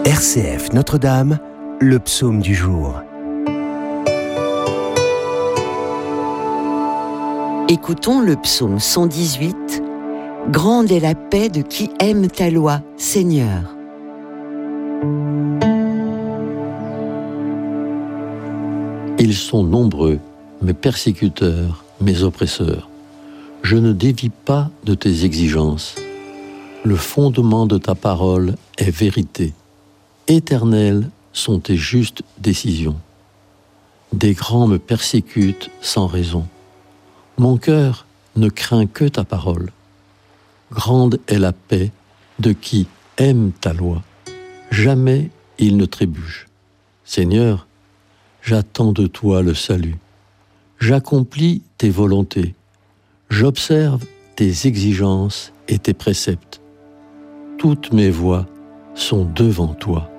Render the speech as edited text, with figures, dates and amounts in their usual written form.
RCF Notre-Dame, le psaume du jour. Écoutons le psaume 118. Grande est la paix de qui aime ta loi, Seigneur. Ils sont nombreux, mes persécuteurs, mes oppresseurs. Je ne dévie pas de tes exigences. Le fondement de ta parole est vérité. Éternelles sont tes justes décisions. Des grands me persécutent sans raison. Mon cœur ne craint que ta parole. Grande est la paix de qui aime ta loi. Jamais il ne trébuche. Seigneur, j'attends de toi le salut. J'accomplis tes volontés. J'observe tes exigences et tes préceptes. Toutes mes voies sont devant toi.